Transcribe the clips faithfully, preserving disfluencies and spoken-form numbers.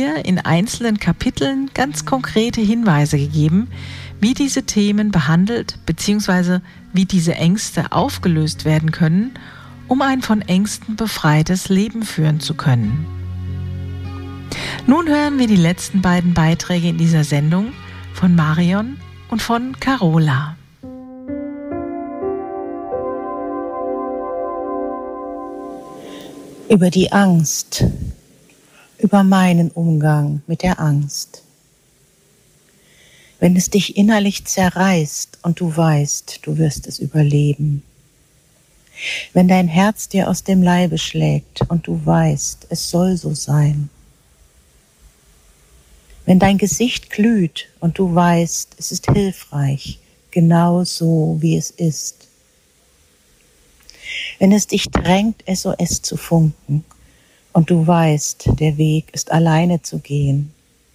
hier in einzelnen Kapiteln ganz konkrete Hinweise gegeben, wie diese Themen behandelt bzw. wie diese Ängste aufgelöst werden können, um ein von Ängsten befreites Leben führen zu können. Nun hören wir die letzten beiden Beiträge in dieser Sendung von Marion und von Carola. Über die Angst, über meinen Umgang mit der Angst. Wenn es dich innerlich zerreißt und du weißt, du wirst es überleben. Wenn dein Herz dir aus dem Leibe schlägt und du weißt, es soll so sein. Wenn dein Gesicht glüht und du weißt, es ist hilfreich, genau so wie es ist. Wenn es dich drängt, S O S zu funken und du weißt, der Weg ist alleine zu gehen.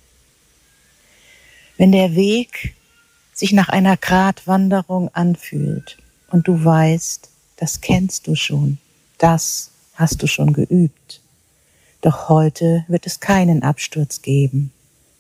Wenn der Weg sich nach einer Gratwanderung anfühlt und du weißt, das kennst du schon, das hast du schon geübt. Doch heute wird es keinen Absturz geben.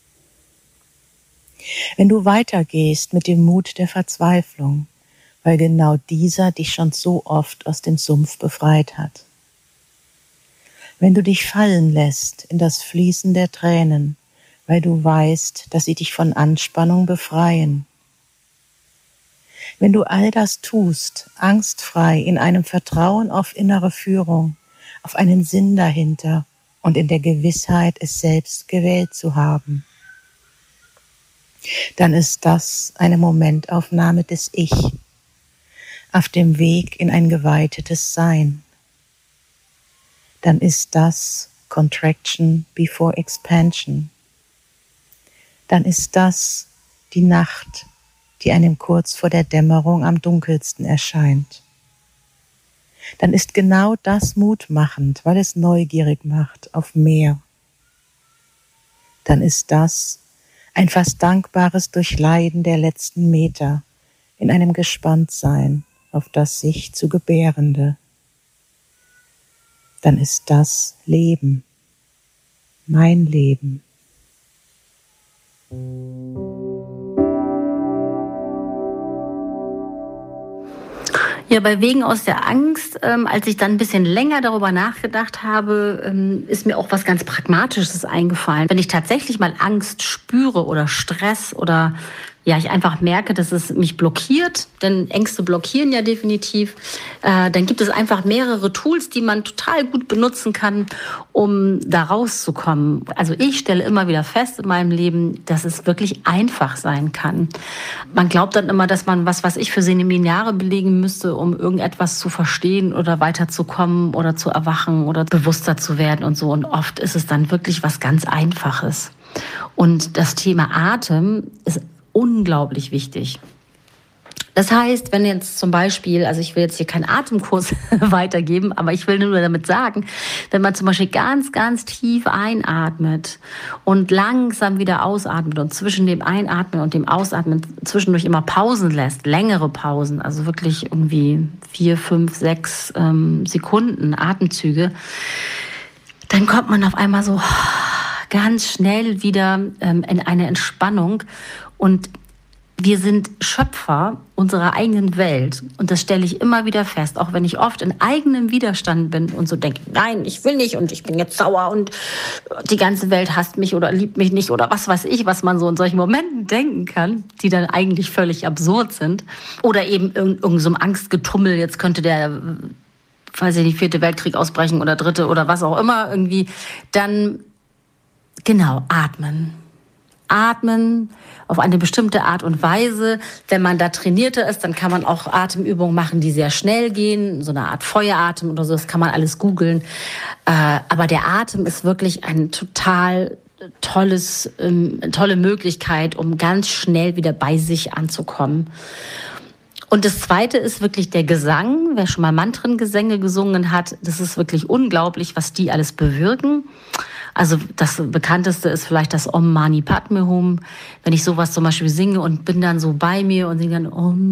Wenn du weitergehst mit dem Mut der Verzweiflung, weil genau dieser dich schon so oft aus dem Sumpf befreit hat. Wenn du dich fallen lässt in das Fließen der Tränen, weil du weißt, dass sie dich von Anspannung befreien. Wenn du all das tust, angstfrei, in einem Vertrauen auf innere Führung, auf einen Sinn dahinter und in der Gewissheit, es selbst gewählt zu haben, dann ist das eine Momentaufnahme des Ich, auf dem Weg in ein geweitetes Sein. Dann ist das Contraction before Expansion. Dann ist das die Nacht, die einem kurz vor der Dämmerung am dunkelsten erscheint. Dann ist genau das mutmachend, weil es neugierig macht auf mehr. Dann ist das ein fast dankbares Durchleiden der letzten Meter in einem Gespanntsein auf das sich zu Gebärende. Dann ist das Leben, mein Leben. Ja, bei Wegen aus der Angst, ähm, als ich dann ein bisschen länger darüber nachgedacht habe, ähm, ist mir auch was ganz Pragmatisches eingefallen. Wenn ich tatsächlich mal Angst spüre oder Stress oder ja, ich einfach merke, dass es mich blockiert, denn Ängste blockieren ja definitiv, äh, dann gibt es einfach mehrere Tools, die man total gut benutzen kann, um da rauszukommen. Also ich stelle immer wieder fest in meinem Leben, dass es wirklich einfach sein kann. Man glaubt dann immer, dass man was, was ich für Seminare belegen müsste, um irgendetwas zu verstehen oder weiterzukommen oder zu erwachen oder bewusster zu werden und so. Und oft ist es dann wirklich was ganz Einfaches. Und das Thema Atem ist unglaublich wichtig. Das heißt, wenn jetzt zum Beispiel, also ich will jetzt hier keinen Atemkurs weitergeben, aber ich will nur damit sagen, wenn man zum Beispiel ganz, ganz tief einatmet und langsam wieder ausatmet und zwischen dem Einatmen und dem Ausatmen zwischendurch immer Pausen lässt, längere Pausen, also wirklich irgendwie vier, fünf, sechs ähm, Sekunden Atemzüge, dann kommt man auf einmal so ganz schnell wieder ähm, in eine Entspannung. Und wir sind Schöpfer unserer eigenen Welt. Und das stelle ich immer wieder fest, auch wenn ich oft in eigenem Widerstand bin und so denke, nein, ich will nicht und ich bin jetzt sauer und die ganze Welt hasst mich oder liebt mich nicht oder was weiß ich, was man so in solchen Momenten denken kann, die dann eigentlich völlig absurd sind. Oder eben irgend, irgend so ein Angstgetummel, jetzt könnte der, weiß ich nicht, vierte Weltkrieg ausbrechen oder dritte oder was auch immer irgendwie. Dann, genau, atmen. Atmen auf eine bestimmte Art und Weise. Wenn man da trainierter ist, dann kann man auch Atemübungen machen, die sehr schnell gehen, so eine Art Feueratem oder so, das kann man alles googeln. Äh, aber der Atem ist wirklich ein total tolles, ähm, tolle Möglichkeit, um ganz schnell wieder bei sich anzukommen. Und das Zweite ist wirklich der Gesang. Wer schon mal Mantrengesänge gesungen hat, das ist wirklich unglaublich, was die alles bewirken. Also das Bekannteste ist vielleicht das Om Mani Padme Hum. Wenn ich sowas zum Beispiel singe und bin dann so bei mir und singe dann Om